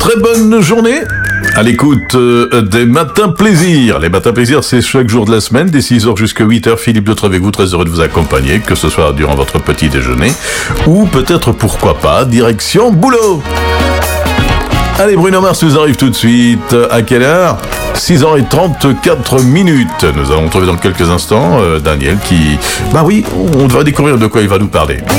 très bonne journée à l'écoute des Matins Plaisir. Les Matins Plaisir, c'est chaque jour de la semaine, dès 6h jusqu'à 8h. Philippe de Trèves, très heureux de vous accompagner, que ce soit durant votre petit déjeuner ou peut-être, pourquoi pas, direction boulot. Allez, Bruno Mars nous arrive tout de suite. À quelle heure ? 6h34. Nous allons trouver dans quelques instants Daniel qui... Bah oui, on devrait découvrir de quoi il va nous parler.